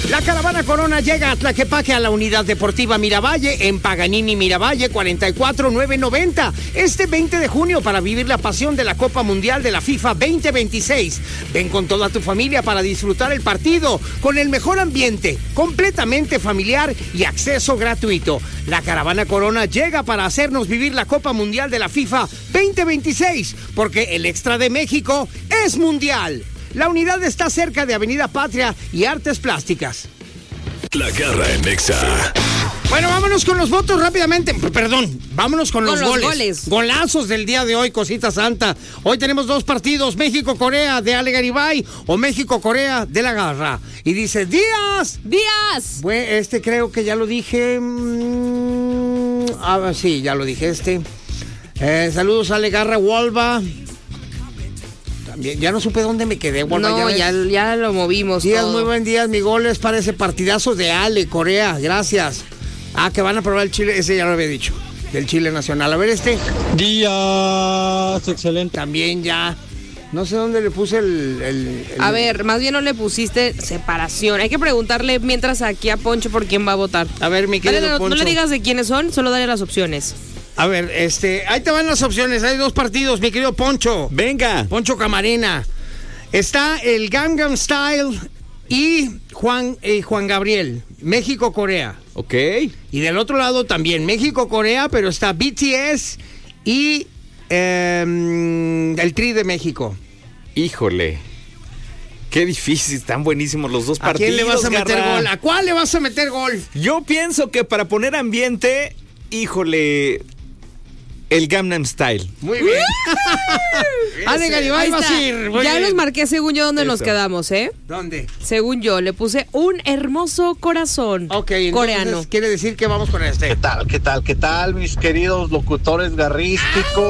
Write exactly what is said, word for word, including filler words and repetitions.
La Caravana Corona llega a Tlaquepaque a la Unidad Deportiva Miravalle en Paganini Miravalle cuarenta y cuatro nueve noventa este veinte de junio para vivir la pasión de la Copa Mundial de la FIFA veinte veintiséis. Ven con toda tu familia para disfrutar el partido con el mejor ambiente, completamente familiar y acceso gratuito. La Caravana Corona llega para hacernos vivir la Copa Mundial de la FIFA veinte veintiséis porque el extra de México es mundial. La unidad está cerca de Avenida Patria y Artes Plásticas. La Garra en Nexa. Bueno, vámonos con los votos rápidamente. Perdón, vámonos con, con los, los goles. goles. Golazos del día de hoy, cosita santa. Hoy tenemos dos partidos, México-Corea de Ale Garibay o México-Corea de La Garra. Y dice, ¡Díaz! ¡Díaz! Bueno, este creo que ya lo dije. Mm, ah, sí, ya lo dije este. Eh, saludos a Ale Garra, Wolva. Ya no supe dónde me quedé. Bueno, no, ya, ya, ya lo movimos. Díaz, todo. muy buen día. Mi gol es para ese partidazo de Ale, Corea. Gracias. Ah, que van a probar el Chile. Ese ya lo había dicho. Del Chile Nacional. A ver este. Díaz, excelente. También ya. No sé dónde le puse el... el, el... A ver, más bien no le pusiste separación. Hay que preguntarle mientras aquí a Poncho por quién va a votar. A ver, mi querido Dale, no, Poncho. no le digas de quiénes son, solo dale las opciones. A ver, este, ahí te van las opciones. Hay dos partidos, mi querido Poncho. Venga. Poncho Camarena. Está el Gangnam Style y Juan, eh, Juan Gabriel. México-Corea. Ok. Y del otro lado también México-Corea, pero está B T S y eh, el Tri de México. Híjole. Qué difícil, están buenísimos los dos ¿A partidos. quién le vas a meter Garra. gol? ¿A cuál le vas a meter gol? Yo pienso que para poner ambiente, híjole, el Gangnam Style. Muy bien. Ale Garibay, Ahí vas está. a ir. Muy Ya bien. los marqué según yo donde nos Eso. quedamos, ¿eh? ¿Dónde? Según yo, le puse un hermoso corazón Ok, entonces coreano. quiere decir que vamos con este. ¿Qué tal, qué tal, qué tal, mis queridos locutores garrísticos?